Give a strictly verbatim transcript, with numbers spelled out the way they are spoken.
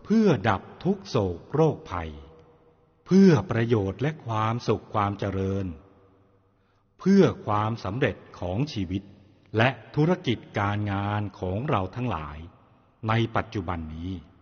เพื่อดับทุกโศกโรคภัยเพื่อประโยชน์และความสุขความเจริญเพื่อความสำเร็จของชีวิตและธุรกิจการงานของเราทั้งหลายในปัจจุบันนี้